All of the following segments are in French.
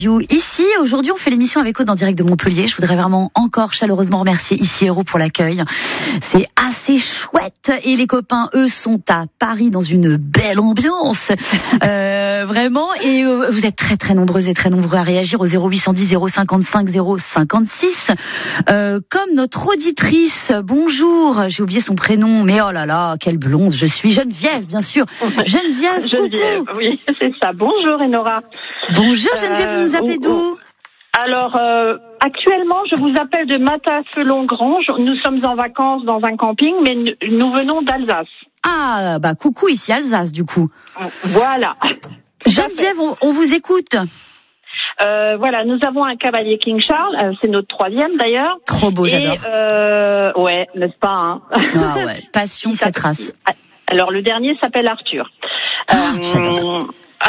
Ici, aujourd'hui, on fait l'émission avec Aude en direct de Montpellier. Je voudrais vraiment encore chaleureusement remercier Ici Héros pour l'accueil. C'est assez chouette. Et les copains, eux, sont à Paris dans une belle ambiance. Vraiment. Et vous êtes très très nombreuses et très nombreux à réagir au 0810 055 056. Comme notre auditrice, bonjour, j'ai oublié son prénom, mais oh là là, quelle blonde je suis. Geneviève, bien sûr. Geneviève, coucou. Oui, c'est ça. Bonjour Enora. Bonjour Geneviève, vous nous appelez d'où? Alors, actuellement, je vous appelle de Matasselon-Grange. Nous sommes en vacances dans un camping, mais nous venons d'Alsace. Ah, bah coucou, ici Alsace, du coup. Voilà. Geneviève, on vous écoute. Voilà, nous avons un cavalier King Charles, c'est notre 3e d'ailleurs. Trop beau, j'adore. Ouais, n'est-ce pas hein. Ah ouais, passion cette race. Alors, le dernier s'appelle Arthur. J'adore.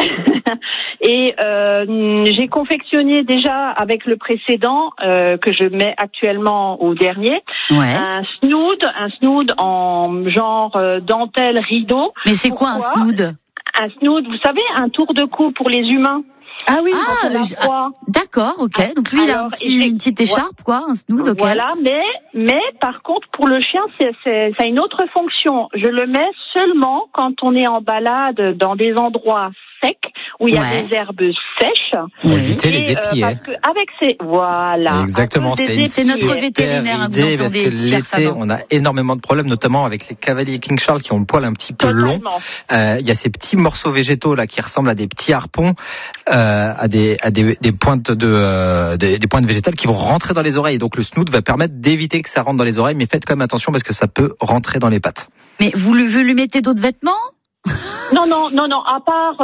Et j'ai confectionné déjà avec le précédent que je mets actuellement au dernier un snood en genre dentelle rideau. Mais c'est quoi un snood? Un snood, vous savez, un tour de cou pour les humains. Ah oui, d'accord, ok. Donc lui, alors, il a une petite écharpe, quoi, un snood, ok. Voilà, mais par contre, pour le chien, ça a une autre fonction. Je le mets seulement quand on est en balade dans des endroits secs, où il y a des herbes sèches. Pour éviter les épis. Parce que avec ces... Voilà. Exactement, c'est notre vétérinaire. Idée, parce que l'été, on a énormément de problèmes, notamment avec les cavaliers King Charles qui ont le poil un petit peu long. Il y a ces petits morceaux végétaux là qui ressemblent à des petits harpons, à des pointes des pointes végétales qui vont rentrer dans les oreilles. Donc le snood va permettre d'éviter que ça rentre dans les oreilles, mais faites quand même attention parce que ça peut rentrer dans les pattes. Mais vous lui mettez d'autres vêtements? Non, à part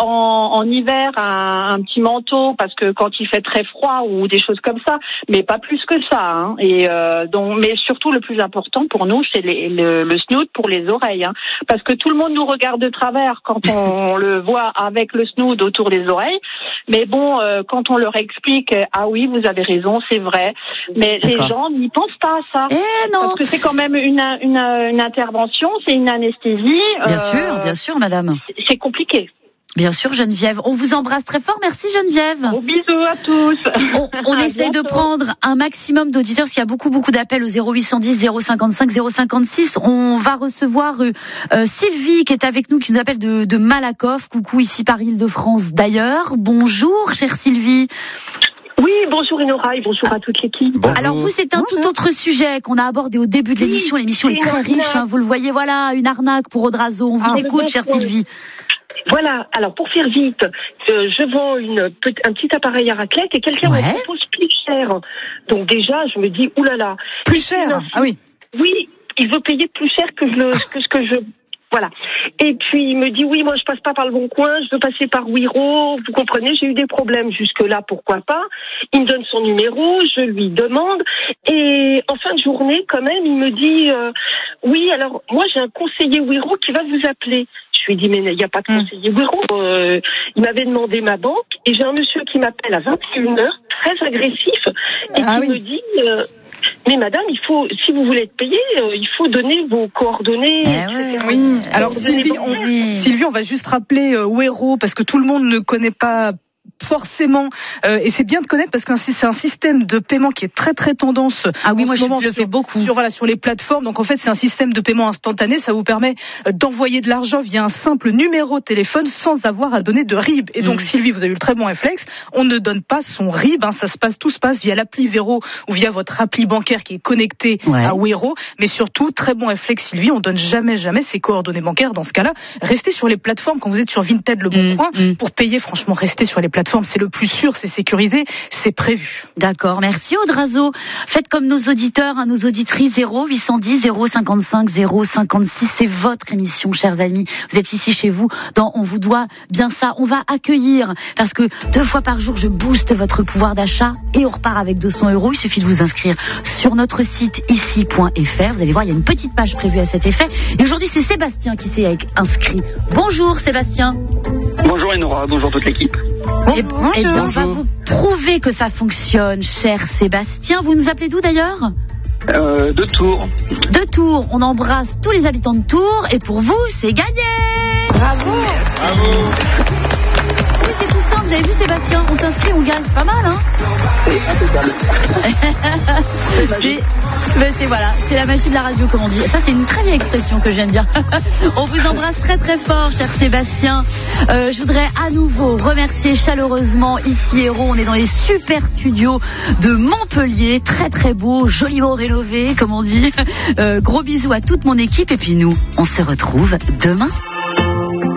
en hiver un petit manteau parce que quand il fait très froid ou des choses comme ça, mais pas plus que ça. Hein. Et mais surtout le plus important pour nous, c'est le snood pour les oreilles, hein, parce que tout le monde nous regarde de travers quand on le voit avec le snood autour des oreilles. Mais bon, quand on leur explique, ah oui, vous avez raison, c'est vrai, mais les gens n'y pensent pas à ça. Non. Parce que c'est quand même une intervention, c'est une anesthésie. Bien sûr, madame. C'est compliqué. Bien sûr, Geneviève. On vous embrasse très fort. Merci, Geneviève. Gros bisous à tous. On essaie de prendre un maximum d'auditeurs, parce qu'il y a beaucoup d'appels au 0810 055 056. On va recevoir Sylvie, qui est avec nous, qui nous appelle de Malakoff. Coucou, ici par Île-de-France d'ailleurs. Bonjour, chère Sylvie. Oui, bonjour Enora et bonjour à toute l'équipe. Bonjour. Alors vous, c'est un tout autre sujet qu'on a abordé au début de l'émission. L'émission est très riche, hein, vous le voyez, voilà, une arnaque pour Audrazo. On vous écoute, chère Sylvie. Voilà, alors pour faire vite, je vends un petit appareil à raclette et quelqu'un me propose plus cher. Donc déjà, je me dis, oulala. Plus cher? Ah oui. Oui, il veut payer plus cher que ce que je... Voilà. Et puis il me dit oui, moi je passe pas par le Bon Coin, je veux passer par Wiro. Vous comprenez, j'ai eu des problèmes jusque-là, pourquoi pas. Il me donne son numéro, je lui demande. Et en fin de journée, quand même, il me dit oui, alors moi j'ai un conseiller Wiro qui va vous appeler. Je lui dis mais il n'y a pas de conseiller Wiro. Il m'avait demandé ma banque et j'ai un monsieur qui m'appelle à 21h, très agressif, et qui me dit... mais madame, si vous voulez être payé, il faut donner vos coordonnées. Oui. Alors Sylvie, on va juste rappeler Wero parce que tout le monde ne connaît pas forcément, et c'est bien de connaître parce que c'est un système de paiement qui est très très tendance. Ah oui, moi je le fais beaucoup sur les plateformes. Donc en fait c'est un système de paiement instantané. Ça vous permet d'envoyer de l'argent via un simple numéro de téléphone sans avoir à donner de RIB. Et donc Sylvie, vous avez eu le très bon réflexe. On ne donne pas son RIB. Hein, tout se passe via l'appli Wero ou via votre appli bancaire qui est connectée à Wero. Mais surtout très bon réflexe Sylvie, on donne jamais ses coordonnées bancaires. Dans ce cas-là, restez sur les plateformes quand vous êtes sur Vinted, le Bon Coin pour payer. Franchement, restez sur les plateformes. C'est le plus sûr, c'est sécurisé, c'est prévu. D'accord, merci Audrazo. Faites comme nos auditeurs, nos auditrices, 0810 055 056. C'est votre émission, chers amis. Vous êtes ici chez vous, On vous doit bien ça. On va accueillir, parce que 2 fois par jour, je booste votre pouvoir d'achat et on repart avec 200 €. Il suffit de vous inscrire sur notre site ici.fr. Vous allez voir, il y a une petite page prévue à cet effet. Et aujourd'hui, c'est Sébastien qui s'est inscrit. Bonjour Sébastien. Bonjour Enora, bonjour toute l'équipe. Eh bien, on va vous prouver que ça fonctionne, cher Sébastien. Vous nous appelez d'où d'ailleurs? De Tours. De Tours. On embrasse tous les habitants de Tours. Et pour vous, c'est gagné. Bravo. Oui, c'est tout simple. vous avez vu Sébastien, on s'inscrit, on gagne, c'est pas mal, hein? C'est la magie de la radio, comme on dit. Ça, c'est une très vieille expression que je viens de dire. On vous embrasse très très fort, cher Sébastien. Je voudrais à nouveau remercier chaleureusement ici Héros. On est dans les super studios de Montpellier, très très beau, joliment rénové, comme on dit. Gros bisous à toute mon équipe et puis nous, on se retrouve demain.